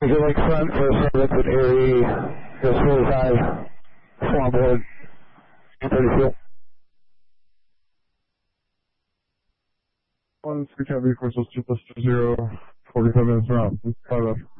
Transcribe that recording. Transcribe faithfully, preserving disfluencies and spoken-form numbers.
Is it like front for a liquid Erie, goes forty-five, small board, thirty fuel. One six heavy, course two plus two zero, forty-five minutes around. Bye bye.